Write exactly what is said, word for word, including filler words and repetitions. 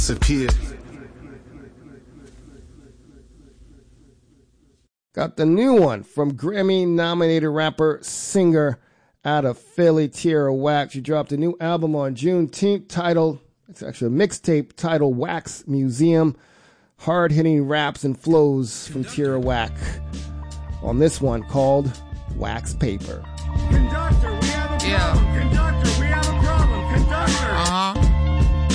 Disappeared. Got the new one from Grammy-nominated rapper, singer out of Philly, Tierra Whack. She dropped a new album on Juneteenth titled, it's actually a mixtape titled Wax Museum. Hard-hitting raps and flows from Tierra Whack on this one called Wax Paper. Conductor, we have a problem. Yeah.